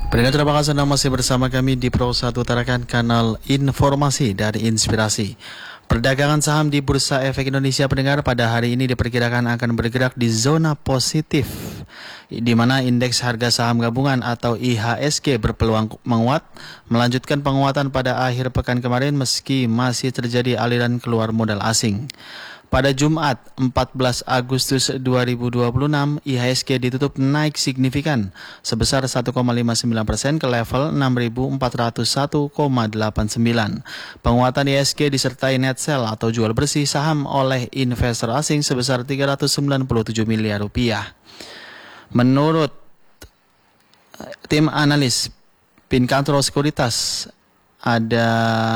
Pendengar, terima kasih Anda masih bersama kami di Pro 1 Tarakan, kanal informasi dari Inspirasi. Perdagangan saham di Bursa Efek Indonesia, pendengar, pada hari ini diperkirakan akan bergerak di zona positif, di mana indeks harga saham gabungan atau IHSG berpeluang menguat, melanjutkan penguatan pada akhir pekan kemarin meski masih terjadi aliran keluar modal asing. Pada Jumat 14 Agustus 2026, IHSG ditutup naik signifikan sebesar 1,59% ke level 6.401,89. Penguatan IHSG disertai net sell atau jual bersih saham oleh investor asing sebesar 397 miliar rupiah. Menurut tim analis Pinkantro Sekuritas, ada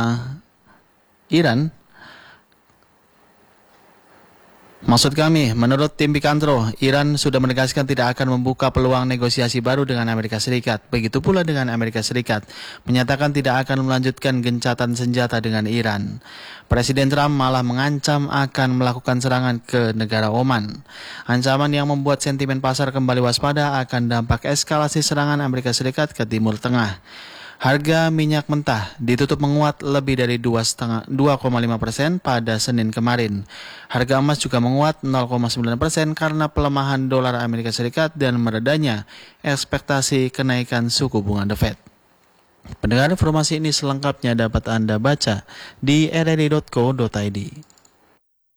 menurut tim Pinkantro, Iran sudah menegaskan tidak akan membuka peluang negosiasi baru dengan Amerika Serikat. Begitu pula dengan Amerika Serikat, menyatakan tidak akan melanjutkan gencatan senjata dengan Iran. Presiden Trump malah mengancam akan melakukan serangan ke negara Oman. Ancaman yang membuat sentimen pasar kembali waspada akan dampak eskalasi serangan Amerika Serikat ke Timur Tengah. Harga minyak mentah ditutup menguat lebih dari 2,5% pada Senin kemarin. Harga emas juga menguat 0,9% karena pelemahan dolar Amerika Serikat dan meredanya ekspektasi kenaikan suku bunga The Fed. Pendengar, informasi ini selengkapnya dapat Anda baca di rri.co.id.